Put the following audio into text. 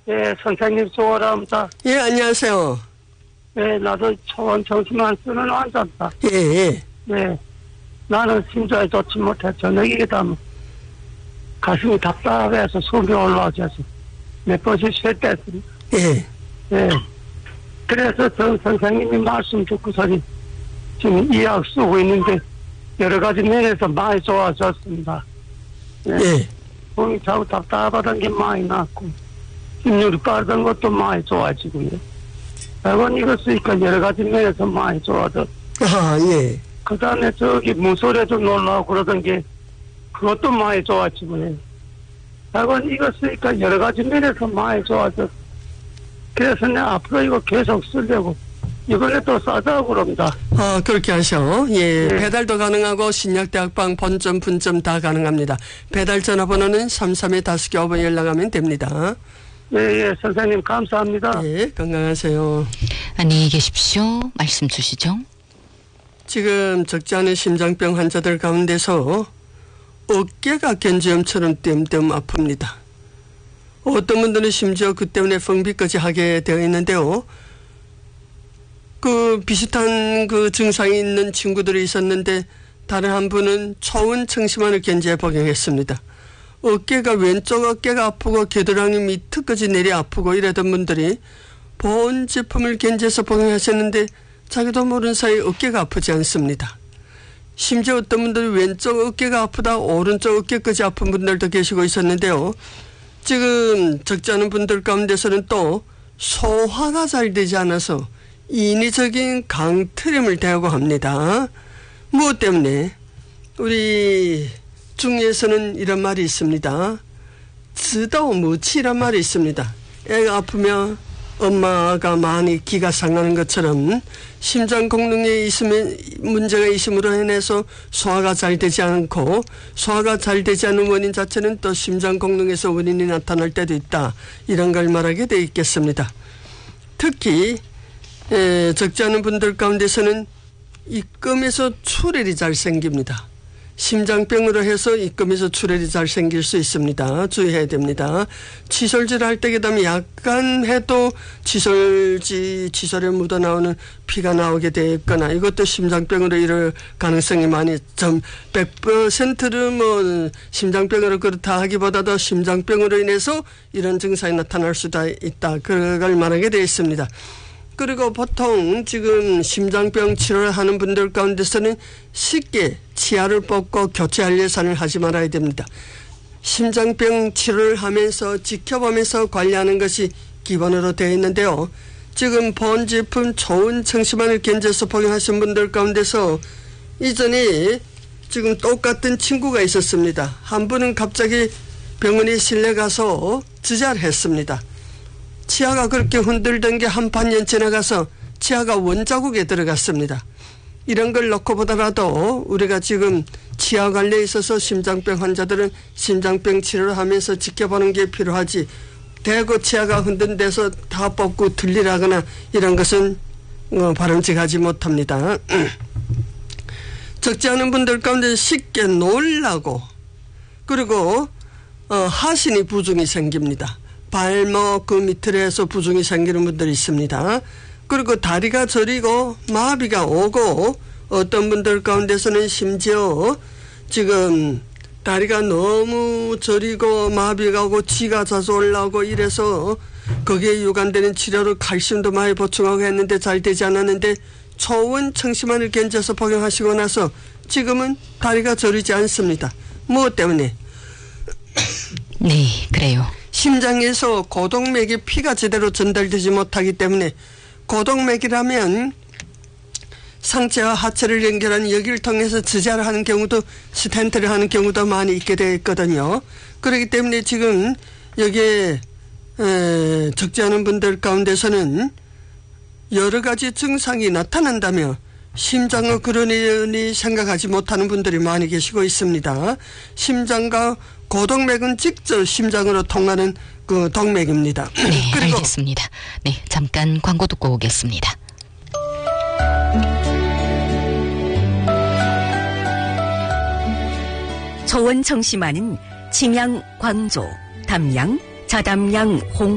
예, 선생님 수고하랍니다. 예, 안녕하세요. 예, 나도 초원 정신만 쓰는 환자다. 예, 예. 예, 나는 심장이 좋지 못해 저녁에 되면 가슴이 답답해서 숨이 올라와서 몇 번씩 쉴 때 했습니다. 예. 예, 그래서 전 선생님이 말씀 듣고서는 지금 이 약 쓰고 있는데 여러 가지 면에서 많이 좋아졌습니다. 예. 몸이 자꾸 답답하던 게 많이 났고 심률이 빠르던 것도 많이 좋아지고요. 병원 이거 쓰니까 여러 가지 면에서 많이 좋아졌. 아, 예. 그 다음에 저기 문소리도 놀라고 그러던 게 그것도 많이 좋아지고요. 병원 이거 쓰니까 여러 가지 면에서 많이 좋아졌. 그래서 내가 앞으로 이거 계속 쓰려고 이번에 또 싸자고 그럽니다. 아, 그렇게 하셔. 예. 배달도 가능하고 신약대학방 본점, 분점 다 가능합니다. 배달 전화번호는 33-5개 연락하면 됩니다. 예, 예, 선생님 감사합니다. 예, 건강하세요. 안녕히 계십시오. 말씀 주시죠. 지금 적지 않은 심장병 환자들 가운데서 어깨가 견지염처럼 땜땜 아픕니다. 어떤 분들은 심지어 그 때문에 펑비까지 하게 되어 있는데요. 그 비슷한 그 증상이 있는 친구들이 있었는데 다른 한 분은 초원 청심환을 견지에 복용했습니다. 어깨가 왼쪽 어깨가 아프고 겨드랑이 밑까지 내려 아프고 이러던 분들이 보온 제품을 견지해서 복용하셨는데 자기도 모르는 사이 어깨가 아프지 않습니다. 심지어 어떤 분들이 왼쪽 어깨가 아프다 오른쪽 어깨까지 아픈 분들도 계시고 있었는데요. 지금 적지 않은 분들 가운데서는 또 소화가 잘 되지 않아서 인위적인 강트림을 대하고 합니다. 무엇 때문에? 우리 중에서는 이런 말이 있습니다. 지도무치란 말이 있습니다. 애가 아프면 엄마가 많이 기가 상하는 것처럼 심장功能에 있으면 문제가 있음으로 인해서 소화가 잘 되지 않고 소화가 잘 되지 않는 원인 자체는 또 심장功能에서 원인이 나타날 때도 있다. 이런 걸 말하게 되어 있겠습니다. 특히 적지 않은 분들 가운데서는 입금에서 출혈이 잘 생깁니다. 심장병으로 해서 입금에서 출혈이 잘 생길 수 있습니다. 주의해야 됩니다. 치솔질 할 때 그다음에 약간 해도 치솔에 묻어나오는 피가 나오게 되거나 이것도 심장병으로 이럴 가능성이 많이 좀 100%를 뭐 심장병으로 그렇다 하기보다도 심장병으로 인해서 이런 증상이 나타날 수도 있다. 그걸 말하게 되어 있습니다. 그리고 보통 지금 심장병 치료를 하는 분들 가운데서는 쉽게 치아를 뽑고 교체할 예산을 하지 말아야 됩니다. 심장병 치료를 하면서 지켜보면서 관리하는 것이 기본으로 되어 있는데요. 지금 보온 제품 좋은 청심환을 견져서 복용하신 분들 가운데서 이전에 지금 똑같은 친구가 있었습니다. 한 분은 갑자기 병원에 실려 가서 지자를 했습니다. 치아가 그렇게 흔들던 게 한 반년 지나가서 치아가 원자국에 들어갔습니다. 이런 걸 놓고 보더라도 우리가 지금 치아 관리에 있어서 심장병 환자들은 심장병 치료를 하면서 지켜보는 게 필요하지 대고 치아가 흔든 데서 다 뽑고 들리라거나 이런 것은 바람직하지 못합니다. 적지 않은 분들 가운데 쉽게 놀라고 그리고 하신이 부종이 생깁니다. 발목 그 밑으로 해서 부종이 생기는 분들이 있습니다. 그리고 다리가 저리고 마비가 오고 어떤 분들 가운데서는 심지어 지금 다리가 너무 저리고 마비가 오고 치가 자주 올라오고 이래서 거기에 유관되는 치료로 칼슘도 많이 보충하고 했는데 잘 되지 않았는데 초원 청심환을 견져서 복용하시고 나서 지금은 다리가 저리지 않습니다. 무엇 때문에? 네, 그래요. 심장에서 고동맥에 피가 제대로 전달되지 못하기 때문에 고동맥이라면 상체와 하체를 연결하는 여기를 통해서 지자를 하는 경우도 스텐트를 하는 경우도 많이 있게 되어 있거든요. 그렇기 때문에 지금 여기에 적지 않은 분들 가운데서는 여러 가지 증상이 나타난다며 심장의 그러니 생각하지 못하는 분들이 많이 계시고 있습니다. 심장과 고동맥은 직접 심장으로 통하는 그 동맥입니다. 네, 그리고 알겠습니다. 네, 잠깐 광고 듣고 오겠습니다. 초원 청심환은 침양, 광조, 담양, 자담양, 홍